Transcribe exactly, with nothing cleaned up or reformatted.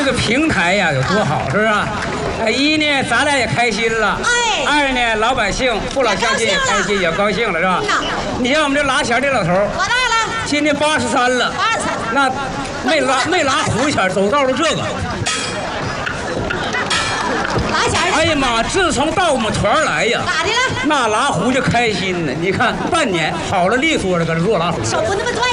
个平台呀有多好，是不是？哎，一呢，咱俩也开心了。 哎。 二呢，老百姓、父老乡亲也开心，也高兴了，是吧？你像我们这拉弦的老头儿， 多大了？ 今年八十三了。 八十三。 那没拉没拉胡弦，走道都这个。 拉弦。 哎呀妈！自从到我们团来呀， 咋的了？ 那拉胡就开心呢。你看半年好了利索了，搁这做拉胡。 手不那么拽